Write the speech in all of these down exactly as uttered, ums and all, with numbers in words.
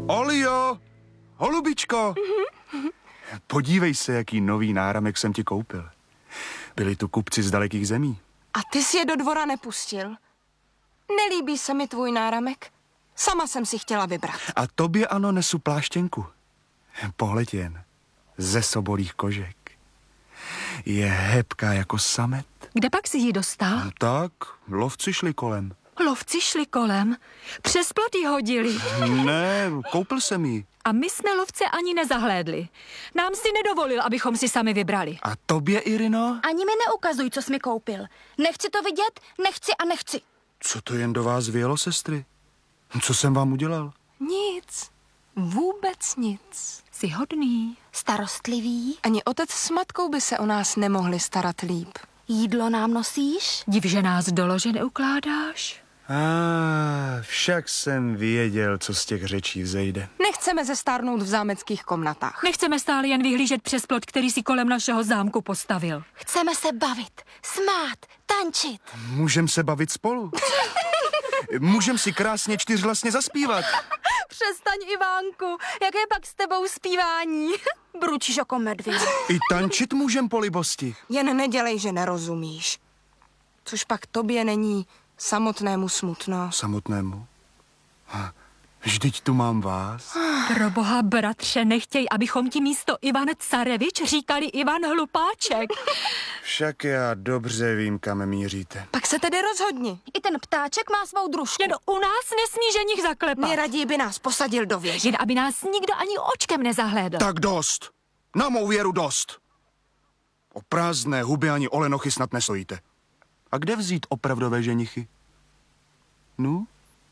Olio! Holubičko! Podívej se, jaký nový náramek jsem ti koupil. Byli tu kupci z dalekých zemí. A ty jsi je do dvora nepustil? Nelíbí se mi tvůj náramek? Sama jsem si chtěla vybrat. A tobě ano, nesu pláštěnku. Pohled jen. Ze sobolích kožek. Je hebká jako samet. Kde pak si ji dostal? Tak, lovci šli kolem. Lovci šli kolem. Přes plot ji hodili. Ne, koupil jsem ji. A my jsme lovce ani nezahlédli. Nám si nedovolil, abychom si sami vybrali. A tobě, Irino? Ani mi neukazuj, co jsi mi koupil. Nechci to vidět, nechci a nechci. Co to jen do vás vělo, sestry? Co jsem vám udělal? Nic. Vůbec nic. Jsi hodný. Starostlivý. Ani otec s matkou by se o nás nemohli starat líp. Jídlo nám nosíš? Div, že nás do lože neukládáš. A ah, však jsem věděl, co z těch řečí vzejde. Nechceme zestárnout v zámeckých komnatách. Nechceme stále jen vyhlížet přes plot, který si kolem našeho zámku postavil. Chceme se bavit, smát, tančit. Můžem se bavit spolu. Můžem si krásně čtyřhlasně zaspívat. Přestaň, Ivánku, jaké pak s tebou zpívání? Bručíš jako medvěd. I tančit můžem po libosti. Jen nedělej, že nerozumíš. Což pak tobě není samotnému smutno. Samotnému? Vždyť tu mám vás. Pro boha, bratře, nechtěj, abychom ti místo Ivan Carevič říkali Ivan Hlupáček. Však já dobře vím, kam míříte. Pak se tedy rozhodni. I ten ptáček má svou družku. Jen u nás nesmí ženich zaklepat. Nejraději by nás posadil do věže. Jen aby nás nikdo ani očkem nezahlédl. Tak dost. Na mou věru dost. O prázdné huby ani olenochy snad nestojíte. A kde vzít opravdové ženichy? No?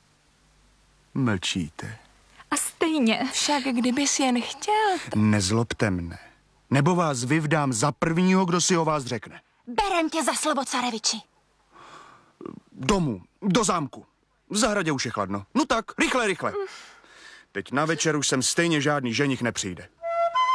Mlčíte. A stejně. Však kdybys jen chtěl. T- Nezlobte mne. Nebo vás vyvdám za prvního, kdo si o vás řekne. Berem tě za slovo, Careviči. Domů, do zámku. V zahradě už je chladno. No tak, rychle, rychle. Teď na večer už sem stejně žádný ženich nepřijde.